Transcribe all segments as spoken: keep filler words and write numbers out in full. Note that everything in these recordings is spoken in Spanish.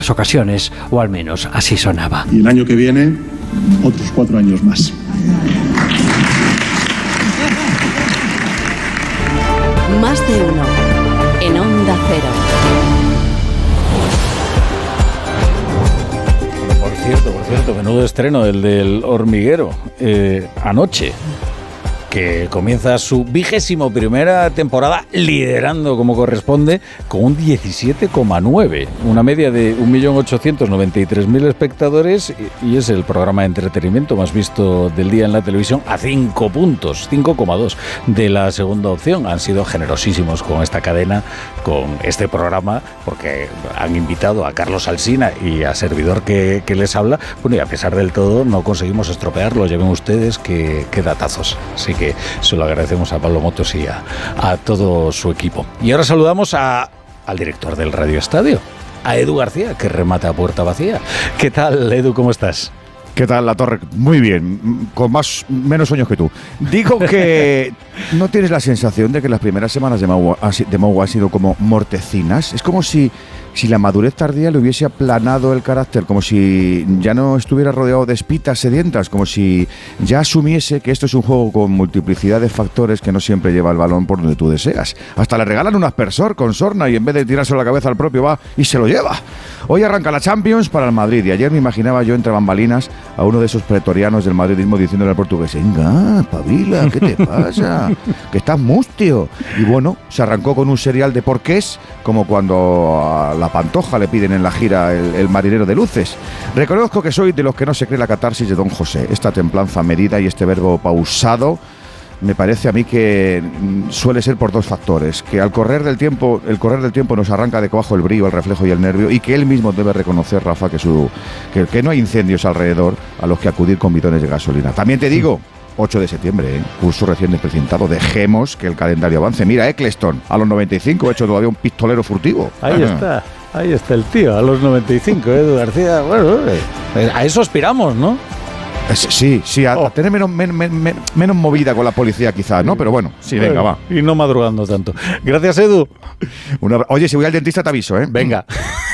ocasiones, o al menos así sonaba. Y el año que viene, otros cuatro años más. Más de uno en Onda Cero. Por cierto, por cierto, menudo estreno el del Hormiguero eh, anoche, que comienza su vigésimo primera temporada liderando como corresponde con un diecisiete coma nueve, una media de un millón ochocientos noventa y tres mil espectadores, y es el programa de entretenimiento más visto del día en la televisión, a cinco puntos, cinco coma dos de la segunda opción. Han sido generosísimos con esta cadena, con este programa, porque han invitado a Carlos Alsina y a servidor que, que les habla. Bueno, y a pesar del todo no conseguimos estropearlo, ya ven ustedes qué, qué datazos. Así que se lo agradecemos a Pablo Motos y a, a todo su equipo. Y ahora saludamos a, al director del Radio Estadio, a Edu García, que remata a puerta vacía. ¿Qué tal, Edu? ¿Cómo estás? ¿Qué tal, La Torre? Muy bien, con más menos sueños que tú. Digo que ¿no tienes la sensación de que las primeras semanas de Mau, de Mau han sido como mortecinas? Es como si, si la madurez tardía le hubiese aplanado el carácter, como si ya no estuviera rodeado de espitas sedientas, como si ya asumiese que esto es un juego con multiplicidad de factores que no siempre lleva el balón por donde tú deseas. Hasta le regalan un aspersor con sorna y en vez de tirárselo a la cabeza al propio va y se lo lleva. Hoy arranca la Champions para el Madrid y ayer me imaginaba yo entre bambalinas a uno de esos pretorianos del madridismo diciéndole al portugués: venga, pabila, ¿qué te pasa? Que estás mustio. Y bueno, se arrancó con un serial de porqués, como cuando a la Pantoja le piden en la gira el, el marinero de luces. Reconozco que soy de los que no se cree la catarsis de Don José. Esta templanza medida y este verbo pausado me parece a mí que suele ser por dos factores: que al correr del tiempo, el correr del tiempo nos arranca de cuajo el brillo, el reflejo y el nervio, y que él mismo debe reconocer, Rafa, que su que, que no hay incendios alrededor a los que acudir con bidones de gasolina. También te digo, ocho de septiembre, ¿eh? Curso recién desprecintado. Dejemos que el calendario avance. Mira, Eccleston, a los noventa y cinco ha hecho todavía un pistolero furtivo. Ahí está, ahí está el tío, a los noventa y cinco, Edu García. Bueno, a eso aspiramos, ¿no? Sí, sí, a, oh. a tener menos, men, men, men, menos movida con la policía quizás, ¿no? Pero bueno, sí, venga, va. Y no madrugando tanto. Gracias, Edu. Una, oye, si voy al dentista te aviso, ¿eh? Venga.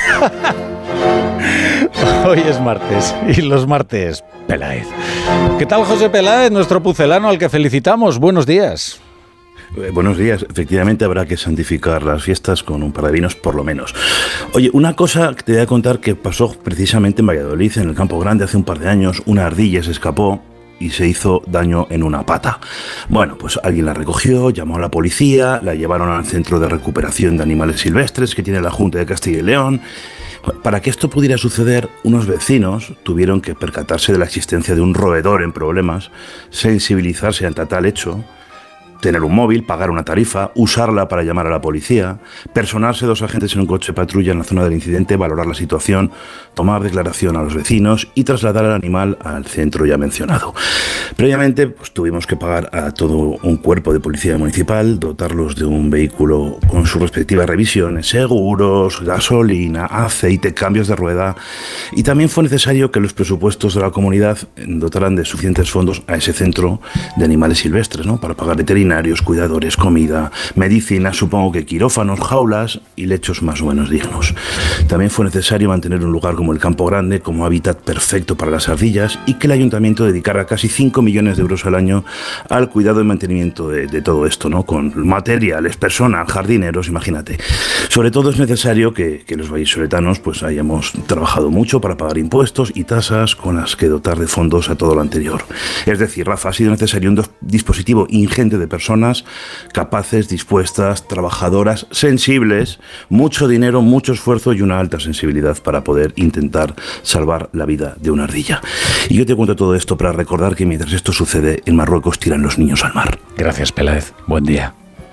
Hoy es martes, y los martes, Peláez. ¿Qué tal, José Peláez, nuestro pucelano al que felicitamos? Buenos días. Eh, buenos días. Efectivamente habrá que santificar las fiestas con un par de vinos por lo menos. Oye, una cosa que te voy a contar que pasó precisamente en Valladolid, en el Campo Grande, hace un par de años. Una ardilla se escapó y se hizo daño en una pata. Bueno, pues alguien la recogió, llamó a la policía, la llevaron al Centro de Recuperación de Animales Silvestres que tiene la Junta de Castilla y León. Para que esto pudiera suceder, unos vecinos tuvieron que percatarse de la existencia de un roedor en problemas, sensibilizarse ante tal hecho, tener un móvil, pagar una tarifa, usarla para llamar a la policía, personarse dos agentes en un coche patrulla en la zona del incidente, valorar la situación, tomar declaración a los vecinos y trasladar al animal al centro ya mencionado. Previamente, pues, tuvimos que pagar a todo un cuerpo de policía municipal, dotarlos de un vehículo con sus respectivas revisiones, seguros, gasolina, aceite, cambios de rueda, y también fue necesario que los presupuestos de la comunidad dotaran de suficientes fondos a ese centro de animales silvestres, ¿no? Para pagar veterinarios, cuidadores, comida, medicina, supongo que quirófanos, jaulas y lechos más o menos dignos. También fue necesario mantener un lugar como el Campo Grande como hábitat perfecto para las ardillas y que el ayuntamiento dedicara casi cinco millones de euros al año al cuidado y mantenimiento de, de todo esto, ¿no? Con materiales, personas, jardineros, imagínate. Sobre todo es necesario que, que los vallisoletanos pues hayamos trabajado mucho para pagar impuestos y tasas con las que dotar de fondos a todo lo anterior. Es decir, Rafa, ha sido necesario un dispositivo ingente de personas personas capaces, dispuestas, trabajadoras, sensibles, mucho dinero, mucho esfuerzo y una alta sensibilidad para poder intentar salvar la vida de una ardilla. Y yo te cuento todo esto para recordar que mientras esto sucede, en Marruecos tiran los niños al mar. Gracias, Peláez. Buen día.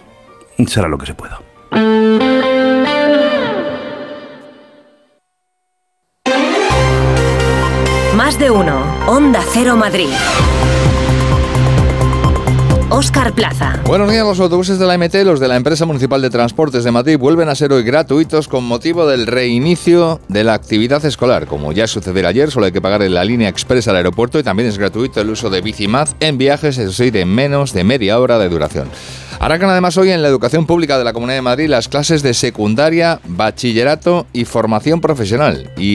Será lo que se pueda. Más de uno. Onda Cero Madrid. Óscar Plaza. Buenos días. Los autobuses de la M T, los de la Empresa Municipal de Transportes de Madrid, vuelven a ser hoy gratuitos con motivo del reinicio de la actividad escolar. Como ya sucedió ayer, solo hay que pagar en la línea expresa al aeropuerto y también es gratuito el uso de Bicimad en viajes, eso sí, de menos de media hora de duración. Arrancan además hoy en la educación pública de la Comunidad de Madrid las clases de secundaria, bachillerato y formación profesional. Y